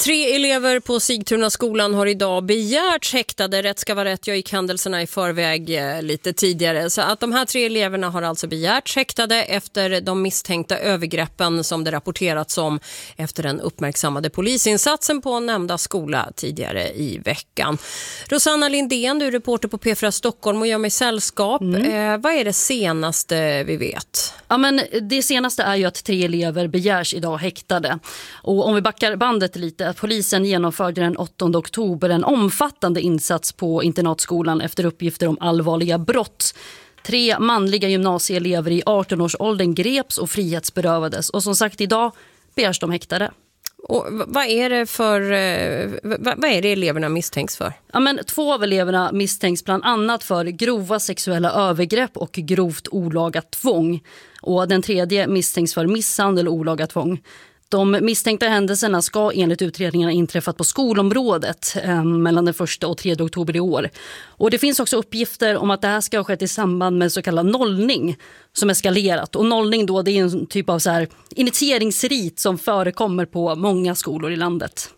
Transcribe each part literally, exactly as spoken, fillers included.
Tre elever på Sigtuna skolan har idag begärts häktade. Rätt ska vara rätt, jag gick händelserna i förväg eh, lite tidigare. Så att de här tre eleverna har alltså begärts häktade efter de misstänkta övergreppen som det rapporterats om efter den uppmärksammade polisinsatsen på nämnda skola tidigare i veckan. Rosanna Lindén, du är reporter på P fyra Stockholm och gör mig sällskap. Mm. Eh, vad är det senaste vi vet? Ja, men det senaste är ju att tre elever begärs idag häktade. Och om vi backar bandet lite, att polisen genomförde den åttonde oktober en omfattande insats på internatskolan efter uppgifter om allvarliga brott. Tre manliga gymnasieelever i arton-årsåldern greps och frihetsberövades. Och som sagt, idag begärs de häktade. Och vad är det för vad är det eleverna misstänks för? Ja, men två av eleverna misstänks bland annat för grova sexuella övergrepp och grovt olaga tvång. Och den tredje misstänks för misshandel och olaga tvång. De misstänkta händelserna ska enligt utredningarna inträffat på skolområdet eh, mellan den första och tredje oktober i år. Och det finns också uppgifter om att det här ska ha skett i samband med så kallad nollning som eskalerat. Och nollning då, det är en typ av så här initieringsrit som förekommer på många skolor i landet.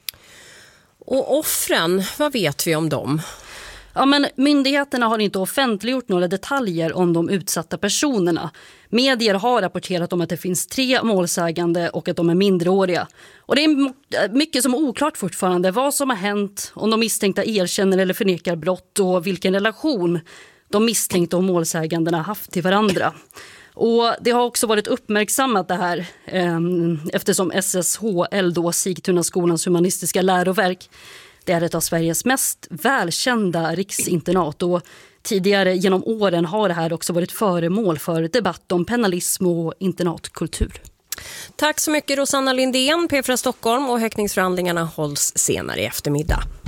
Och offren, vad vet vi om dem? Ja, men myndigheterna har inte offentliggjort några detaljer om de utsatta personerna. Medier har rapporterat om att det finns tre målsägande och att de är minderåriga. Och det är mycket som är oklart fortfarande. Vad som har hänt, om de misstänkta erkänner eller förnekar brott och vilken relation de misstänkta och målsägandena har haft till varandra. Och det har också varit uppmärksammat det här eh, eftersom S S H L, då Sigtuna skolans humanistiska läroverk, det är ett av Sveriges mest välkända riksinternat och tidigare genom åren har det här också varit föremål för debatt om penalism och internatkultur. Tack så mycket Rosanna Lindén, P fyra Stockholm, och häktningsförhandlingarna hålls senare i eftermiddag.